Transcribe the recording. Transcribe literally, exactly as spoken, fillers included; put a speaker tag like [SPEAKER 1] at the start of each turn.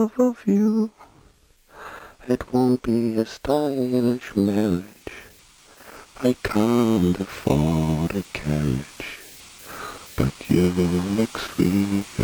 [SPEAKER 1] of you. It won't be a stylish marriage. I can't afford a carriage, but you look sweet.